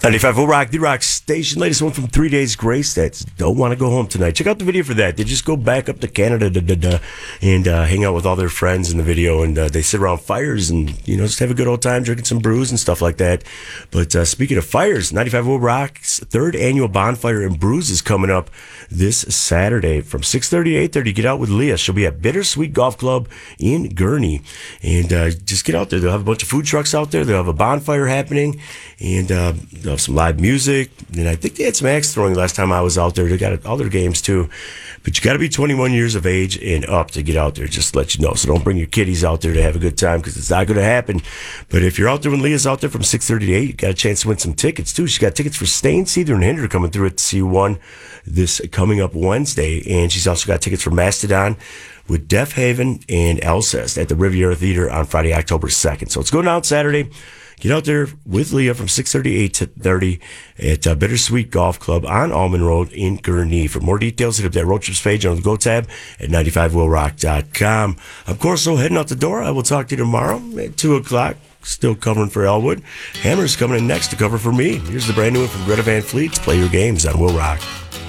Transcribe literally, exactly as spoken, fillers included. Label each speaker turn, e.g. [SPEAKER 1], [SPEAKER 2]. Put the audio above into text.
[SPEAKER 1] ninety-five Will Rock, The Rock Station. Latest one from Three Days Grace. That's Don't Want to Go Home Tonight. Check out the video for that. They just go back up to Canada da, da, da, and uh, hang out with all their friends in the video. And uh, they sit around fires and, you know, just have a good old time drinking some brews and stuff like that. But uh, speaking of fires, ninety-five Will Rock's third annual Bonfire and Brews is coming up this Saturday from six thirty to eight thirty. Get out with Leah. She'll be at Bittersweet Golf Club in Gurnee. And uh, just get out there. They'll have a bunch of food trucks out there. They'll have a bonfire happening. And uh, they'll have some live music. And I think they had some axe throwing last time I was out there. They got all their games too. But you got to be twenty-one years of age and up to get out there, just to let you know. So don't bring your kiddies out there to have a good time because it's not going to happen. But if you're out there when Leah's out there from six thirty to eight, you got a chance to win some tickets too. She's got tickets for Stain, Seether, and Hinder coming through at C one this coming up Wednesday. And she's also got tickets for Mastodon with Deaf Haven and Alcest at the Riviera Theater on Friday, October second. So it's going out Saturday. Get out there with Leah from six thirty to eight thirty at uh, Bittersweet Golf Club on Almond Road in Gurnee. For more details, hit up that road trips page on the Go tab at ninety-five will rock dot com. Of course, so heading out the door, I will talk to you tomorrow at two o'clock. Still covering for Elwood. Hammer's coming in next to cover for me. Here's the brand new one from Greta Van Fleet. Play your games on Will Rock.